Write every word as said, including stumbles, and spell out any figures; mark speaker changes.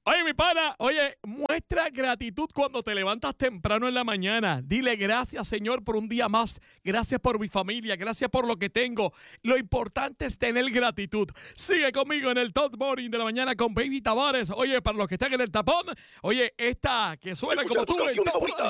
Speaker 1: Oye, mi pana, oye, muestra gratitud cuando te levantas temprano en la mañana. Dile gracias, Señor, por un día más. Gracias por mi familia, gracias por lo que tengo. Lo importante es tener gratitud. Sigue conmigo en el Top Morning de la mañana con Baby Tavares. Oye, para los que están en el tapón, oye, esta que suena
Speaker 2: Escucha
Speaker 1: como
Speaker 2: tus
Speaker 1: tú.
Speaker 2: canciones favoritas